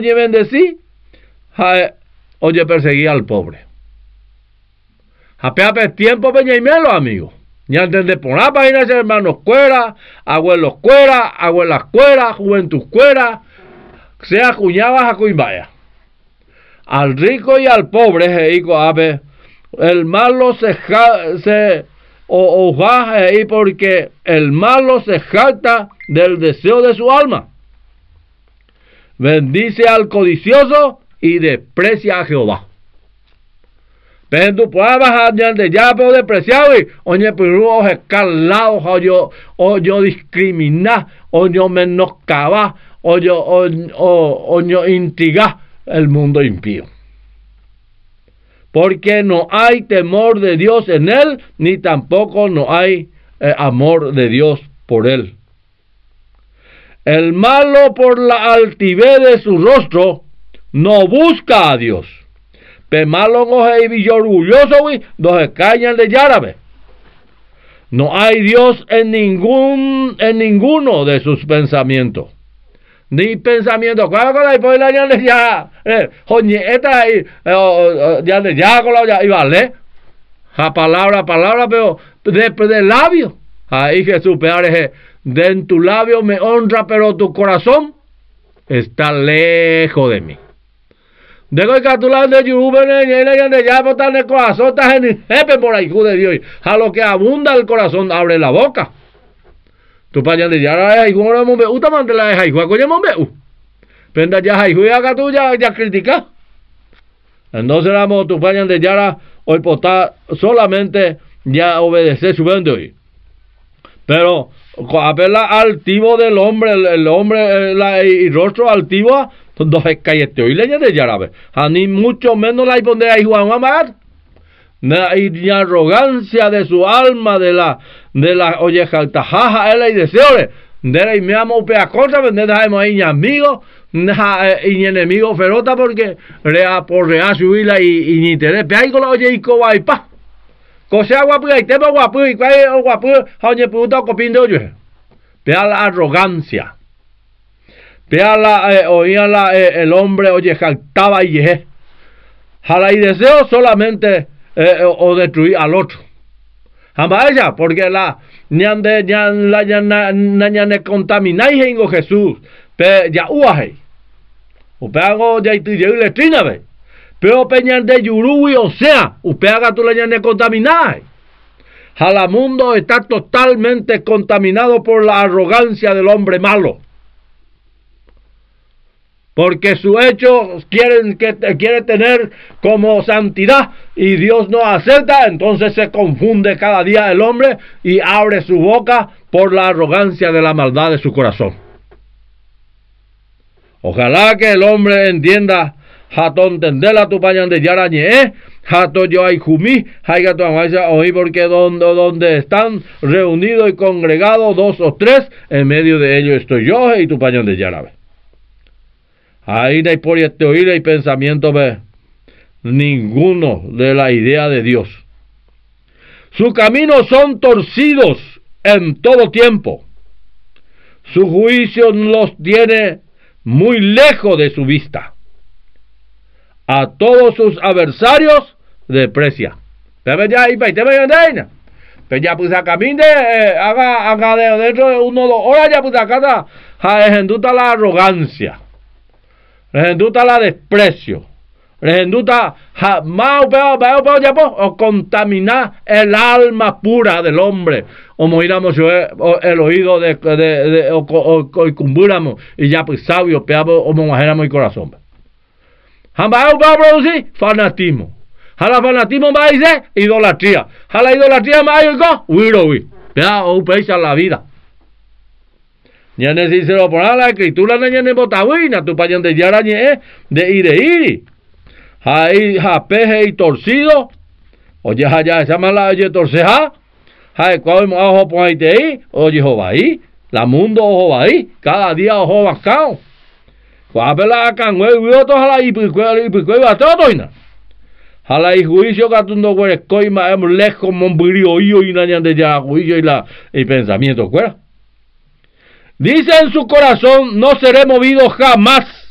bendecí, oye, perseguía al pobre. Apeape tiempo peñaimelo, amigo. Ya entendés por la página, hermanos cuera, abuelos cuera, abuelas cuera, juventud cuera, sea cuñabas a cuimbaya. Al rico y al pobre, el malo se oja porque el malo se jacta del deseo de su alma. Bendice al codicioso y desprecia a Jehová. Pero tú puedes bajar de ya, pero despreciado y oye, pero os escalados, o yo discriminar, o yo menoscabar, o yo intrigar el mundo impío. Porque no hay temor de Dios en él, ni tampoco no hay amor de Dios por él. El malo por la altivez de su rostro no busca a Dios. Pero malo no es orgulloso, no callan de árabe. No hay Dios en ninguno de sus pensamientos. Ni pensamiento, ¿cuál es la ya de ya? Oye, esta ya de ya con la y vale. A palabra, pero de labio. Ahí Jesús peare de en tu labio me honra, pero tu corazón está lejos de mí. De que tú la de Yuben de ya botar el corazón, estás en jefe por ahí, hijo de Dios. A lo que abunda el corazón abre la boca. Tu pañan de ya la hijo no me gusta mandar la hijo, coño me penda ya hijo ya tú ya critica. Entonces éramos tu pañan de ya hoy potar solamente ya obedecer su bende hoy. Pero a ver la altivo del hombre, el hombre y rostro altivo, dos escayete hoy leña de yarabe. A ni mucho menos la pondré ahí Juan Amar. Y arrogancia de su alma, de la oye jaltajaja, él y deseole. De la y me amo pea cosa, vender a mi amigo, y enemigo ferota porque rea por rea subirla y ni te pe ahí con la oye y coba y pa. Cosa guapo y tema guapo y guapo, oye puta copindo yo. Pea la arrogancia. Pea la oía el hombre oye jaltaba y je. Jala y deseo solamente o destruir al otro. Jamás ella, porque la ñane contamináis en Jesús, pe ya uaje. O peago ya y le trinabe. Pero peñan de yurui, o sea, upeaga tu la ñane contamináis. Jala mundo está totalmente contaminado por la arrogancia del hombre malo. Porque su hecho quiere tener como santidad y Dios no acepta, entonces se confunde cada día el hombre y abre su boca por la arrogancia de la maldad de su corazón. Ojalá que el hombre entienda, jato entender la tu pañan de yarañe, jato yo hay jumí, haiga tu amaisa oí, porque donde están reunidos y congregados 2 o 3, en medio de ellos estoy yo y tu pañan de yarabe. Ahí no hay por este oír y pensamiento ninguno de la idea de Dios. Sus caminos son torcidos en todo tiempo. Su juicio los tiene muy lejos de su vista. A todos sus adversarios desprecia. Pero ya ahí te voy a dar. Pero ya pues a camino haga de dentro de 1 o 2 horas ya pues acá enduta la arrogancia. Regenduta la desprecio. Regenduta jamás o contaminar el alma pura del hombre. O moriramos el oído o cumburamos y ya pues sabio peamos o mojáramos el corazón. Jamás va a producir fanatismo. Jala fanatismo va a decir idolatría. Jala idolatría va a decir huirowi. Pea o pecha la vida. Ya necesito poner la escritura de ñane botabuina, tu payan de yarañe de iri. Ahí japeje y torcido. Oye, ya esa mala oye torceja. Hay cuál ojo por ahí te ahí. Oye, jovaí. La mundo ojo ahí. Cada día ojo bacao. Cuápela acá, güey, otro jala y picué va todo ina. Jala y juicio gatundo güey, coima lejos monbrio y nañan de ya juicio y pensamiento, ¿cuál? Dice en su corazón, no seré movido jamás.